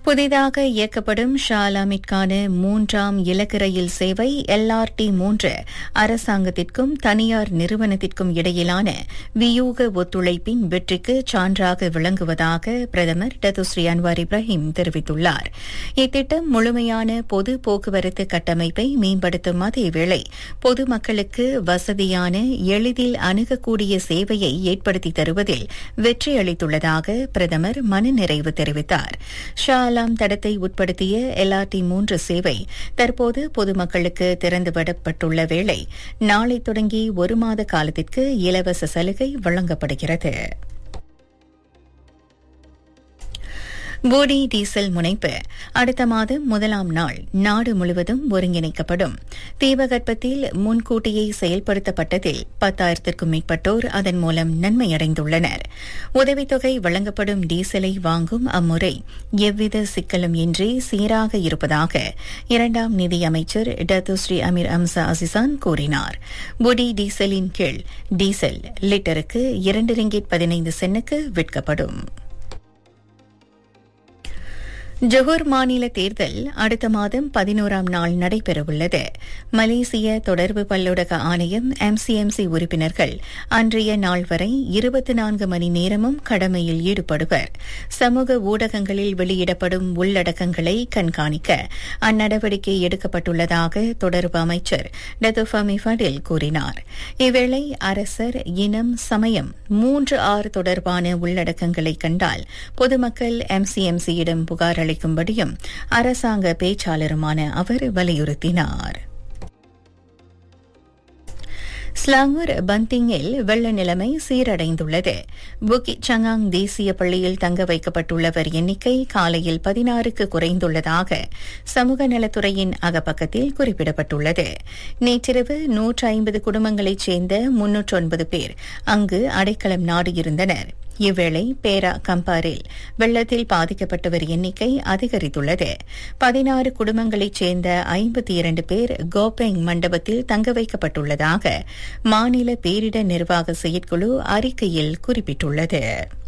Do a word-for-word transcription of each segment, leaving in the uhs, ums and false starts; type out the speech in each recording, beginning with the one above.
புதிதாக இயக்கப்படும் ஷாலாமிற்கான மூன்றாம் இலக்கு ரயில் சேவை எல்ஆர்டி மூன்று அரசாங்கத்திற்கும் தனியார் நிறுவனத்திற்கும் இடையிலான வியூக ஒத்துழைப்பின் வெற்றிக்கு சான்றாக விளங்குவதாக பிரதமர் டத்துஸ்ரீ அன்வார் இப்ராஹிம் தெரிவித்துள்ளார். இத்திட்டம் முழுமையான பொது போக்குவரத்து கட்டமைப்பை மேம்படுத்தும் அதேவேளை பொதுமக்களுக்கு வசதியான எளிதில் அணுகக்கூடிய சேவையை ஏற்படுத்தி தருவதில் வெற்றியளித்துள்ளதாக பிரதமர் மனநிறைவு தெரிவித்தார். ஷாலாம் தடத்தை உட்படுத்திய எல்ஆர்டி மூன்று சேவை தற்போது பொதுமக்களுக்கு திறந்துவிடப்பட்டுள்ள வேளை நாளை தொடங்கி ஒரு மாத காலத்திற்கு இலவச சலுகை வழங்கப்படுகிறது. போடி டீசல் முனைப்பு அடுத்த மாதம் முதலாம் நாள் நாடு முழுவதும் ஒருங்கிணைக்கப்படும். தீபகற்பத்தில் முன்கூட்டியே செயல்படுத்தப்பட்டதில் பத்தாயிரத்திற்கும் மேற்பட்டோர் அதன் மூலம் நன்மையடைந்துள்ளனர். உதவித்தொகை வழங்கப்படும் டீசலை வாங்கும் அம்முறை எவ்வித சிக்கலும் இன்றி சீராக இருப்பதாக இரண்டாம் நிதியமைச்சர் டத்துஸ்ரீ அமீர் அம்சா அசிசான் கூறினார். போடி டீசலின் கீழ் டீசல் லிட்டருக்கு இரண்டு ரிங்கிட் பதினைந்து சென்னுக்கு விற்கப்படும். ஜொஹூர் மாநில தேர்தல் அடுத்த மாதம் பதினோராம் நாள் நடைபெறவுள்ளது. மலேசிய தொடர்பு பல்லூடக ஆணையம் எம்சிஎம்சி உறுப்பினர்கள் அன்றைய நாள் வரை இருபத்தி நான்கு மணி நேரமும் கடமையில் ஈடுபடுவர். சமூக ஊடகங்களில் வெளியிடப்படும் உள்ளடக்கங்களை கண்காணிக்க அந்நடவடிக்கை எடுக்கப்பட்டுள்ளதாக தொடர்பு அமைச்சர் டத்து ஃபமி ஃபடில் கூறினார். இவ்வேளை அரசர் இனம் சமயம் மூன்று ஆறு தொடர்பான உள்ளடக்கங்களை கண்டால் பொதுமக்கள் எம்சிஎம்சியிடம் புகார் அளிக்கும்படியும் அரசாங்க பேச்சாளருமான அவர் வலியுறுத்தினார். ஸ்லாங்கூர் பந்திங்கில் வெள்ள நிலைமை சீரடைந்துள்ளது. புக்கிட் சங்காங் தேசிய பள்ளியில் தங்க வைக்கப்பட்டுள்ளவர் எண்ணிக்கை காலையில் பதினாறுக்கு குறைந்துள்ளதாக சமூக நலத்துறையின் அகப்பக்கத்தில் குறிப்பிடப்பட்டுள்ளது. நேற்றிரவு நூற்று ஐம்பது குடும்பங்களைச் சேர்ந்த முன்னூற்று ஒன்பது பேர் அங்கு அடைக்கலம் நாடியிருந்தனர். இவ்வேளை பேரா கம்பாரில் வெள்ளத்தில் பாதிக்கப்பட்டவர் எண்ணிக்கை அதிகரித்துள்ளது. பதினாறு குடும்பங்களைச் சேர்ந்த ஐம்பத்தி இரண்டு பேர் கோபெங் மண்டபத்தில் தங்க வைக்கப்பட்டுள்ளதாக மாநில பேரிடர் நிர்வாக செயற்குழு அறிக்கையில் குறிப்பிட்டுள்ளது.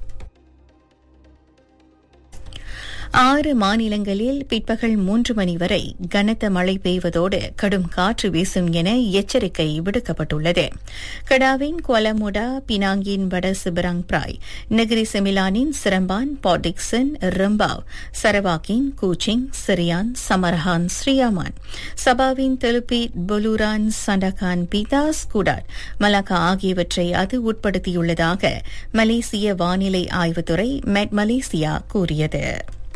ஆறு மாநிலங்களில் பிற்பகல் மூன்று மணி வரை கனத்த மழை பெய்வதோடு கடும் காற்று வீசும் என எச்சரிக்கை விடுக்கப்பட்டுள்ளது. கடாவின் குவலமுடா, பினாங்கின் வட சிபராங் பிராய், நெகிரி செமிலானின் சிரம்பான், பாடிக்சன், ரம்பாவ், சரவாக்கின் கூச்சிங், சிரியான், சமரஹான், ஸ்ரீயாமான், சபாவின் தெலுப்பி, பொலூரான், சண்டகான், பீதாஸ், குடாட், மலாக்கா ஆகியவற்றை அது உட்படுத்தியுள்ளதாக மலேசிய வானிலை ஆய்வுத்துறை மெட் மலேசியா கூறியது.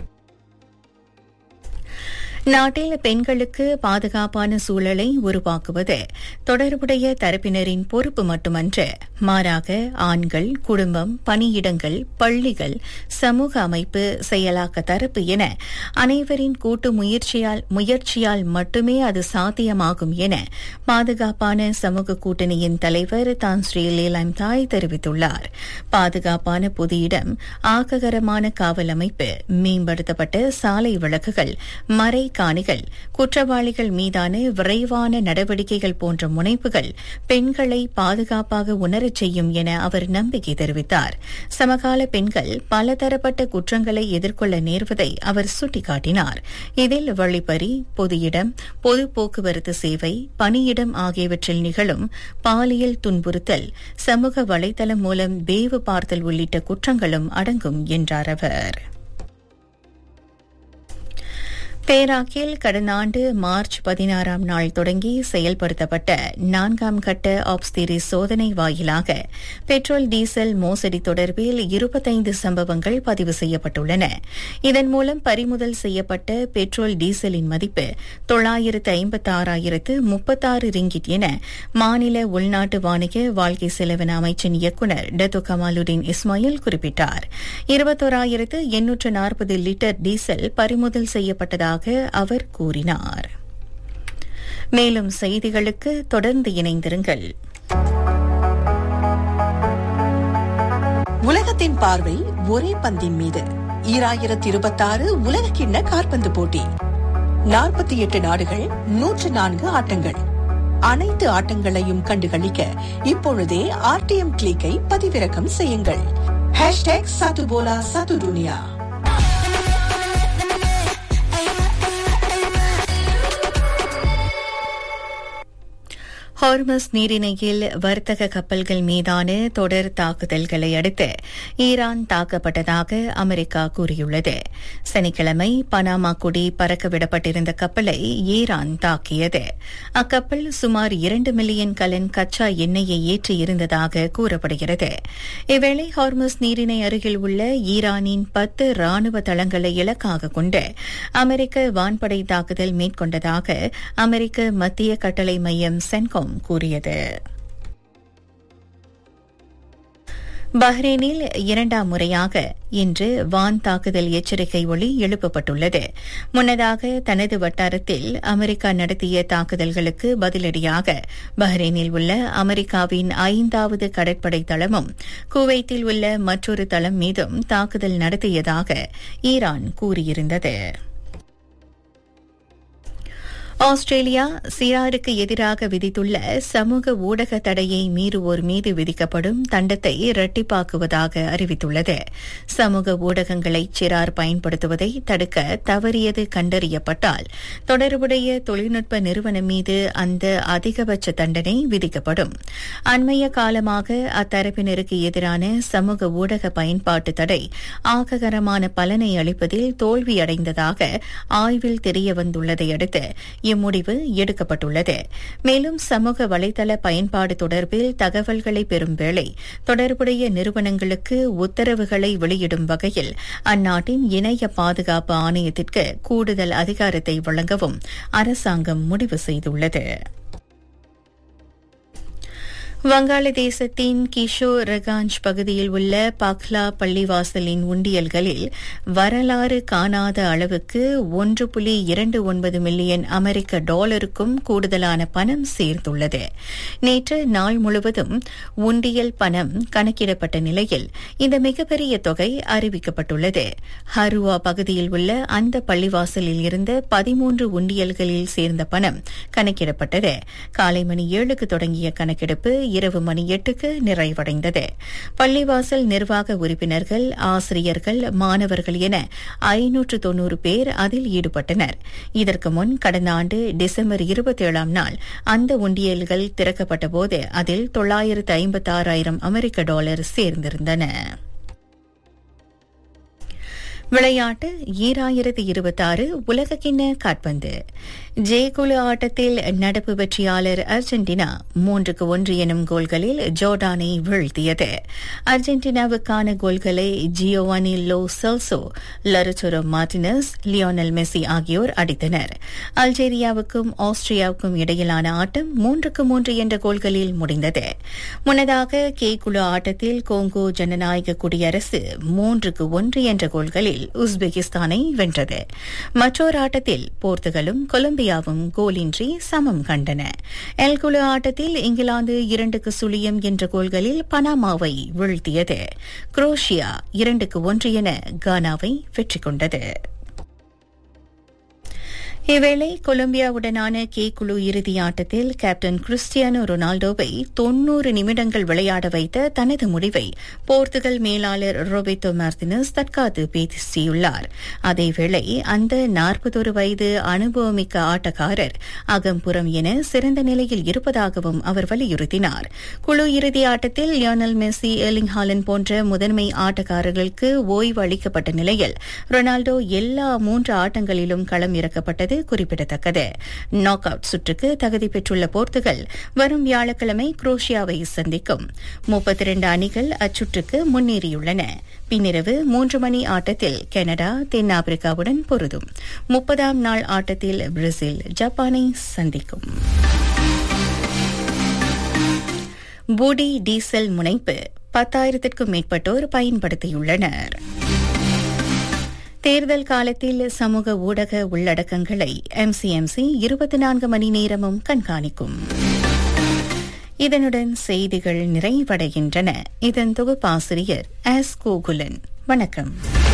நாட்டில் பெண்களுக்கு பாதுகாப்பான சூழலை உருவாக்குவது தொடர்புடைய தரப்பினரின் பொறுப்பு மட்டுமன்று, மாறாக ஆண்கள், குடும்பம், பணியிடங்கள், பள்ளிகள், சமூக அமைப்பு, செயலாக்க தரப்பு என அனைவரின் கூட்டு முயற்சியால் முயற்சியால் மட்டுமே அது சாத்தியமாகும் என பாதுகாப்பான சமூக கூட்டணியின் தலைவர் தான் ஸ்ரீ லேலாம் தாய் தெரிவித்துள்ளார். பாதுகாப்பான பொது இடம், ஆக்ககரமான காவல் அமைப்பு, மேம்படுத்தப்பட்ட சாலை விளக்குகள், மறை காணிகள், குற்றவாளிகள் மீதான விரைவான நடவடிக்கைகள் போன்ற முனைப்புகள் பெண்களை பாதுகாப்பாக உணரச் செய்யும் என அவர் நம்பிக்கை தெரிவித்தார். சமகால பெண்கள் பலதரப்பட்ட குற்றங்களை எதிர்கொள்ள நேர்வதை அவர் சுட்டிக்காட்டினார். இதில் வழிப்பறி, பொது இடம், பொது போக்குவரத்து சேவை, பணியிடம் ஆகியவற்றில் நிகழும் பாலியல் துன்புறுத்தல், சமூக வலைதளம் மூலம் வேவு பார்த்தல் உள்ளிட்ட குற்றங்களும் அடங்கும் என்றார் அவர். பேராக்கில் கடந்த ஆண்டு மார்ச் பதினாறாம் நாள் தொடங்கி செயல்படுத்தப்பட்ட நான்காம் கட்ட ஆப்ஸ்திரி சோதனை வாயிலாக பெட்ரோல் டீசல் மோசடி தொடர்பில் இருபத்தைந்து சம்பவங்கள் பதிவு செய்யப்பட்டுள்ளன. இதன் மூலம் பறிமுதல் செய்யப்பட்ட பெட்ரோல் டீசலின் மதிப்பு தொள்ளாயிரத்து ஐம்பத்தி ஆறாயிரத்து முப்பத்தாறு ரிங்கிட் என மாநில உள்நாட்டு வாணிக வாழ்க்கை செலவின அமைச்சின் இயக்குநர் டத்து கமாலுடீன் இஸ்மாயில் குறிப்பிட்டார். இருபத்தோராயிரத்து எண்ணூற்று நாற்பது லிட்டர் டீசல் பறிமுதல் செய்யப்பட்டதாக அவர் கூறினார். மேலும் செய்திகளுக்கு தொடர்ந்து இணைந்திருங்கள். உலகத்தின் பார்வை ஒரே பந்தின் மீது. ஈராயிரத்தி இருபத்தி ஆறு உலக கிண்ண காற்பந்து போட்டி. நாற்பத்தி எட்டு நாடுகள், நூற்று நான்கு ஆட்டங்கள். அனைத்து ஆட்டங்களையும் கண்டுகளிக்க இப்பொழுதே ஆர்டிஎம் கிளிக்கை பதிவிறக்கம் செய்யுங்கள். ஹேஷ்டேக் சத்து போலா சத்து துனியா. ஹார்மஸ் நீரிணையில் வர்த்தக கப்பல்கள் மீதான தொடர் தாக்குதல்களை அடுத்து ஈரான் தாக்கப்பட்டதாக அமெரிக்கா கூறியுள்ளது. சனிக்கிழமை பனாமா கொடி பறக்கவிடப்பட்டிருந்த கப்பலை ஈரான் தாக்கியது. அக்கப்பல் சுமார் இரண்டு மில்லியன் கலன் கச்சா எண்ணெயை ஏற்றியிருந்ததாக கூறப்படுகிறது. இவ்வேளை ஹார்மஸ் நீரிணை அருகில் உள்ள ஈரானின் பத்து ராணுவ தளங்களை இலக்காக கொண்டு அமெரிக்க வான்படை தாக்குதல் மேற்கொண்டதாக அமெரிக்க மத்திய கட்டளை மையம் சென்காம் கூறியது. பஹ்ரைனில் இரண்டாம் முறையாக இன்று வான் தாக்குதல் எச்சரிக்கை ஒலி எழுப்பப்பட்டுள்ளது. முன்னதாக தனது வட்டாரத்தில் அமெரிக்கா நடத்திய தாக்குதல்களுக்கு பதிலடியாக பஹ்ரைனில் உள்ள அமெரிக்காவின் ஐந்தாவது கடற்படை தளமும் குவைத்தில் உள்ள மற்றொரு தளம் மீதும் தாக்குதல் நடத்தியதாக ஈரான் கூறியிருந்தது. ஆஸ்திரேலியா சிறாருக்கு எதிராக விதித்துள்ள சமூக ஊடக தடையை மீறுவோர் மீது விதிக்கப்படும் தண்டத்தை இரட்டிப்பாக்குவதாக அறிவித்துள்ளது. சமூக ஊடகங்களை சிறார் பயன்படுத்துவதை தடுக்க தவறியது கண்டறியப்பட்டால் தொடர்புடைய தொழில்நுட்ப நிறுவனம் மீது அந்த அதிகபட்ச தண்டனை விதிக்கப்படும். அண்மைய காலமாக அத்தரப்பினருக்கு எதிரான சமூக ஊடக பயன்பாட்டு தடை ஆக்ககரமான பலனை அளிப்பதில் தோல்வியடைந்ததாக ஆய்வில் தெரியவந்துள்ளதை அடுத்து இம்முடிவு எடுக்கப்பட்டுள்ளது. மேலும் சமூக வலைதள பயன்பாடு தொடர்பில் தகவல்களை பெறும் வேளை தொடர்புடைய நிறுவனங்களுக்கு உத்தரவுகளை வெளியிடும் வகையில் அந்நாட்டின் இணைய பாதுகாப்பு ஆணையத்திற்கு கூடுதல் அதிகாரத்தை வழங்கவும் அரசாங்கம் முடிவு செய்துள்ளது. வங்காளதேசத்தின் கிஷோர் ரகாஞ்ச் பகுதியில் உள்ள பக்லா பள்ளிவாசலின் உண்டியல்களில் வரலாறு காணாத அளவுக்கு ஒன்று புள்ளி இரண்டு ஒன்பது மில்லியன் அமெரிக்க டாலருக்கும் கூடுதலான பணம் சேர்ந்துள்ளது. நேற்று நாள் முழுவதும் உண்டியல் பணம் கணக்கிடப்பட்ட நிலையில் இந்த மிகப்பெரிய தொகை அறிவிக்கப்பட்டுள்ளது. ஹருவா பகுதியில் உள்ள அந்த பள்ளிவாசலில் இருந்த பதிமூன்று உண்டியல்களில் சேர்ந்த பணம் கணக்கிடப்பட்டது. காலை மணி ஏழுக்கு தொடங்கிய கணக்கெடுப்பு இரவு மணி எட்டுக்கு நிறைவடைந்தது. பள்ளிவாசல் நிர்வாக உறுப்பினர்கள், ஆசிரியர்கள், மாணவர்கள் என ஐநூற்று தொன்னூறு பேர் அதில் ஈடுபட்டனர். இதற்கு முன் கடந்த ஆண்டு டிசம்பர் இருபத்தி ஏழாம் நாள் அந்த உண்டியல்கள் திறக்கப்பட்டபோது அதில் தொள்ளாயிரத்து ஐம்பத்தி ஆறாயிரம் அமெரிக்க டாலர் சேர்ந்திருந்தன. விளையாட்டு ஈராயிரத்து இருபத்தாறு உலகக்கிண்ண காற்பந்து ஜே குழு ஆட்டத்தில் நடப்பு வெற்றியாளர் அர்ஜென்டினா மூன்றுக்கு ஒன்று எனும் கோல்களில் ஜோர்டானை வீழ்த்தியது. அர்ஜென்டினாவுக்கான கோல்களை Giovanni low Celso, லருச்சோரோ Martinus, Lionel Messi ஆகியோர் அடித்தனர். அல்ஜீரியாவுக்கும் ஆஸ்திரியாவுக்கும் இடையிலான ஆட்டம் மூன்றுக்கு மூன்று என்ற கோல்களில் முடிந்தது. முன்னதாக கே குழு ஆட்டத்தில் கோங்கோ ஜனநாயக குடியரசு மூன்றுக்கு ஒன்று என்ற கோல்களில் உஸ்பெகிஸ்தானை வென்றது. மற்றொரு ஆட்டத்தில் போர்த்துகலும் கொலம்பியாவும் கோலின்றி சமம் கண்டன. எல் குழு ஆட்டத்தில் இங்கிலாந்து இரண்டுக்கு சுழியம் என்ற கோல்களில் பனாமாவை வீழ்த்தியது. குரோஷியா இரண்டுக்கு ஒன்று என கானாவை வெற்றி கொண்டது. இவ்வேளை கொலம்பியாவுடனான கே குழு இறுதி ஆட்டத்தில் கேப்டன் கிறிஸ்டியானோ ரொனால்டோவை தொன்னூறு நிமிடங்கள் விளையாட வைத்த தனது முடிவை போர்த்துகல் மேலாளர் ரோபர்டோ மார்டினஸ் தற்காத்து பேசியுள்ளார். அதேவேளை அந்த நாற்பத்தொரு வயது அனுபவமிக்க ஆட்டக்காரர் அகம்புறம் என சிறந்த நிலையில் இருப்பதாகவும் அவர் வலியுறுத்தினார். குழு இறுதி ஆட்டத்தில் லியோனல் மெஸ்ஸி, எர்லிங் ஹாலண்ட் போன்ற முதன்மை ஆட்டக்காரர்களுக்கு ஓய்வு அளிக்கப்பட்ட நிலையில் ரொனால்டோ எல்லா மூன்று ஆட்டங்களிலும் களம் இறக்கப்பட்டது குறிப்பிடத்தக்கது. நாக் அவுட் சுற்றுக்கு தகுதி பெற்றுள்ள போர்த்துகல் வரும் வியாழக்கிழமை குரோஷியாவை சந்திக்கும். முப்பத்தி இரண்டு அணிகள் அச்சுற்றுக்கு முன்னேறியுள்ளன. பின்னிரவு மூன்று மணி ஆட்டத்தில் கனடா தென்னாப்பிரிக்காவுடன் பொருதும். முப்பதாம் நாள் ஆட்டத்தில் பிரேசில் ஜப்பானை சந்திக்கும். பூடி டீசல் முனைப்பு பத்தாயிரத்திற்கும் மேற்பட்டோர் பயன்படுத்தியுள்ளனர். தேர்தல் காலத்தில் சமூக ஊடக உள்ளடக்கங்களை எம்சிஎம்சி இருபத்தி நான்கு மணி நேரமும் கண்காணிக்கும். இதனுடன் செய்திகள் நிறைவடைகின்றன. இதன் தொகுப்பாசிரியர் எஸ் கோகுலன். வணக்கம்.